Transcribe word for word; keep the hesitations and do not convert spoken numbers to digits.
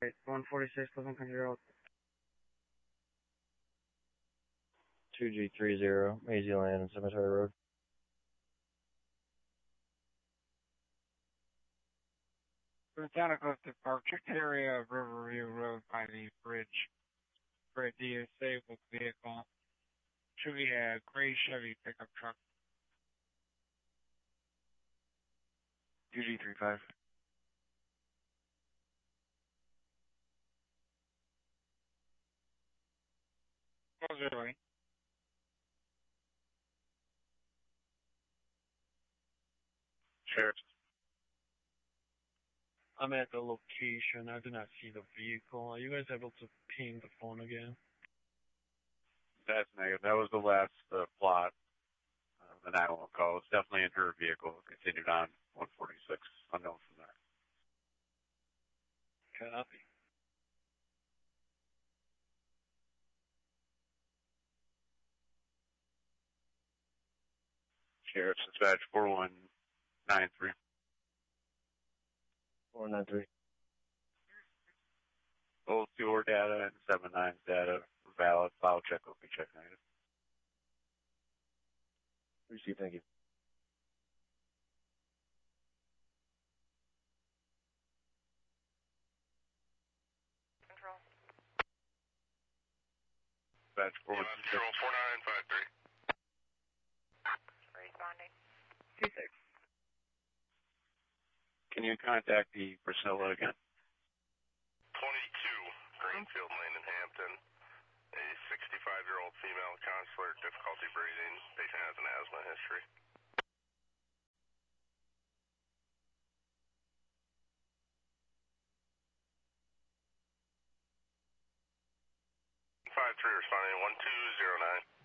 one forty-six Pleasant Country Road. two G three zero, Maisie Land and Cemetery Road. Botanical Park, check the area of Riverview Road by the bridge for a disabled vehicle. Should be a gray Chevy pickup truck. two G three five. Close early. Sheriff. I'm at the location. I do not see the vehicle. Are you guys able to ping the phone again? That's negative. That was the last uh, plot. Uh, the nine one one call. It's definitely in her vehicle. Continued on one forty-six. Unknown from there. Copy. Sheriff's Dispatch four one nine three. four nine three. Both your data and seven nine's data were valid. File check will be check negative. Receive, thank you. Control. Dispatch four one six. Control four nine five three. Responding. two six. Can you contact the Priscilla again? twenty-two Greenfield Lane in Hampton. A sixty-five-year-old female counselor, difficulty breathing. Patient has an asthma history. five three responding one two zero nine.